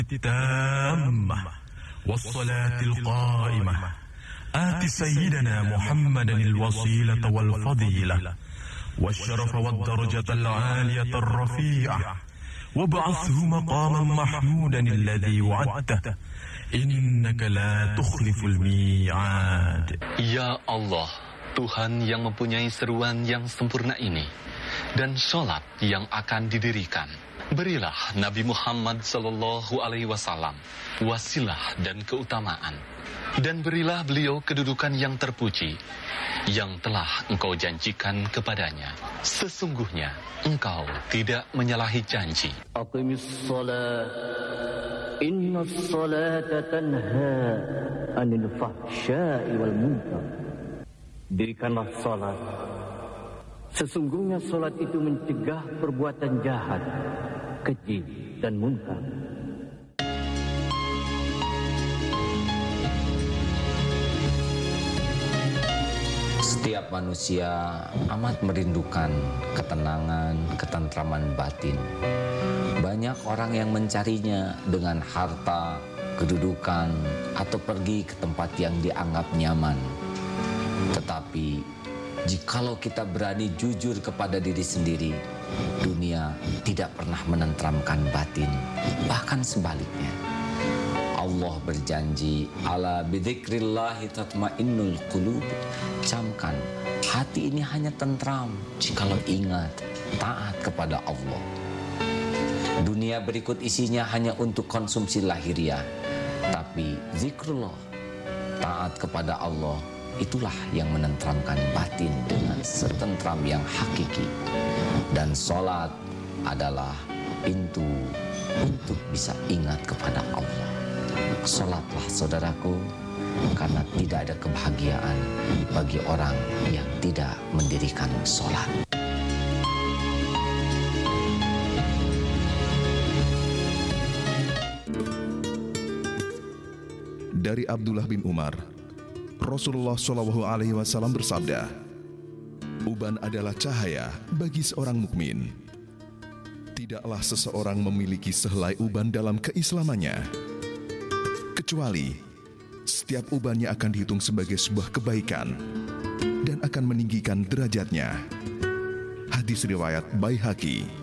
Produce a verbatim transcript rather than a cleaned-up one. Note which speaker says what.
Speaker 1: تامة والصلاة القائمة آت سيدنا محمدا الوسيلة والفضيلة والشرف والدرجة العالية الرفيعة وابعثه مقاما محمودا الذي وعدته إنك لا تخلف الميعاد.
Speaker 2: Ya Allah, Tuhan yang mempunyai seruan yang sempurna ini dan sholat yang akan didirikan, berilah Nabi Muhammad Sallallahu Alaihi Wasallam wasilah dan keutamaan, dan berilah beliau kedudukan yang terpuji yang telah Engkau janjikan kepadanya. Sesungguhnya Engkau tidak menyalahi janji.
Speaker 3: Aqimis shalah, inna sholata tanha anil fahsya'i wal munkar. Dirikanlah salat. Sesungguhnya salat itu mencegah perbuatan jahat, keji dan munkar.
Speaker 4: Setiap manusia amat merindukan ketenangan, ketentraman batin. Banyak orang yang mencarinya dengan harta, kedudukan, atau pergi ke tempat yang dianggap nyaman. Tetapi, jikalau kita berani jujur kepada diri sendiri, dunia tidak pernah menenteramkan batin. Bahkan sebaliknya, Allah berjanji, ala bidzikrillahi tatmainnul qulub. Camkan, hati ini hanya tentram jikalau ingat, taat kepada Allah. Dunia berikut isinya hanya untuk konsumsi lahiriah, tapi zikrullah, taat kepada Allah, itulah yang menentramkan batin dengan setentram yang hakiki. Dan sholat adalah pintu untuk bisa ingat kepada Allah. Sholatlah saudaraku, karena tidak ada kebahagiaan bagi orang yang tidak mendirikan sholat.
Speaker 5: Dari Abdullah bin Umar, Rasulullah shallallahu alaihi wasallam bersabda, uban adalah cahaya bagi seorang mukmin. Tidaklah seseorang memiliki sehelai uban dalam keislamannya, kecuali setiap ubannya akan dihitung sebagai sebuah kebaikan dan akan meninggikan derajatnya. Hadis riwayat Baihaqi.